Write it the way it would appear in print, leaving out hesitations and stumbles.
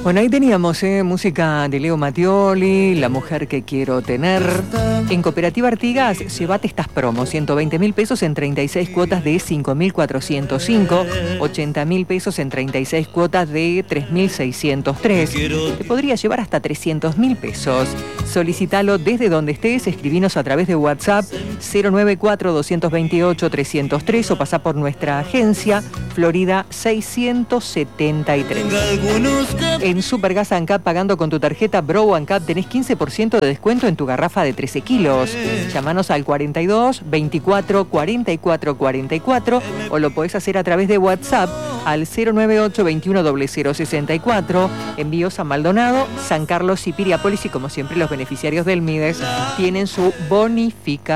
Bueno, ahí teníamos música de Leo Mattioli, La mujer que quiero tener. En Cooperativa Artigas, llevate estas promos, 120.000 pesos en 36 cuotas de 5.405, 80.000 pesos en 36 cuotas de 3.603. Te podría llevar hasta 300.000 pesos. Solicítalo desde donde estés, escribinos a través de WhatsApp 094-228-303 o pasá por nuestra agencia, Florida 673. En Supergas ANCAP, pagando con tu tarjeta Bro ANCAP, tenés 15% de descuento en tu garrafa de 13 kilos. Llámanos al 42 24 44 44 o lo podés hacer a través de WhatsApp al 098 21 0064. Envíos a Maldonado, San Carlos y Piriápolis, y como siempre los beneficiarios del MIDES tienen su bonificación.